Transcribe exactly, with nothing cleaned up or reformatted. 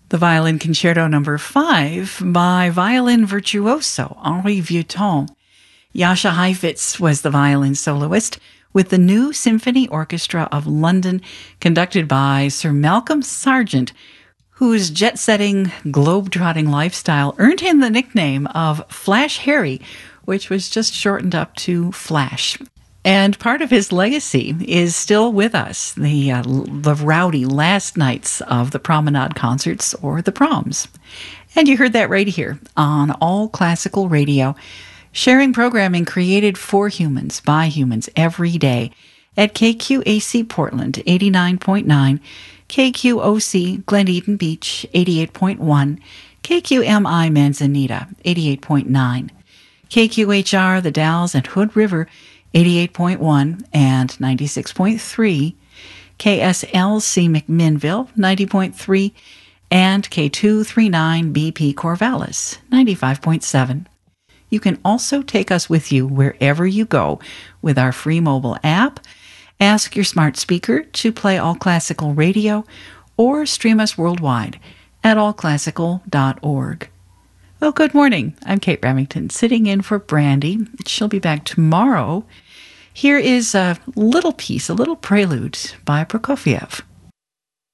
The Violin Concerto Number five by violin virtuoso Henri Vieuxtemps. Jascha Heifetz was the violin soloist with the New Symphony Orchestra of London, conducted by Sir Malcolm Sargent, whose jet-setting, globe-trotting lifestyle earned him the nickname of Flash Harry, which was just shortened up to Flash. And part of his legacy is still with us, the uh, the rowdy last nights of the promenade concerts, or the proms. And you heard that right here on All Classical Radio, sharing programming created for humans, by humans, every day at K Q A C Portland, eighty-nine point nine, K Q O C Glen Eden Beach, eighty-eight point one, K Q M I Manzanita, eighty-eight point nine, K Q H R The Dalles and Hood River, eighty-eight point one and ninety-six point three, K S L C McMinnville, ninety point three, and K two thirty-nine B P Corvallis, ninety-five point seven. You can also take us with you wherever you go with our free mobile app. Ask your smart speaker to play All Classical Radio, or stream us worldwide at all classical dot org. Well, good morning. I'm Kate Remington, sitting in for Brandy. She'll be back tomorrow. Here is a little piece, a little prelude by Prokofiev.